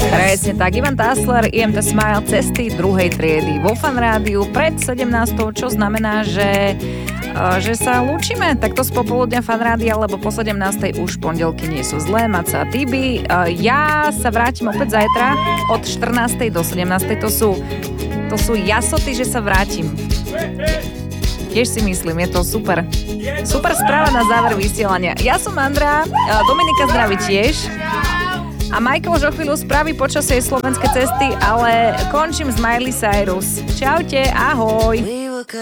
Presne tak, Ivan Tásler, IMT Smile, cesty druhej triedy vo Fan Rádiu pred 17, čo znamená, že sa lúčime takto z popoludňa Fan Rádia, lebo po 17. už pondelky nie sú zlé, Maca a Tibi. Ja sa vrátim opäť zajtra od 14. do 17. To sú jasoty, že sa vrátim. Tiež si myslím, je to super. Super správa na záver vysielania. Ja som Andrá, Dominika zdraví tiež. A Michael už o chvíľu spraví počasie slovenské cesty, ale končím s Miley Cyrus. Čaute, ahoj.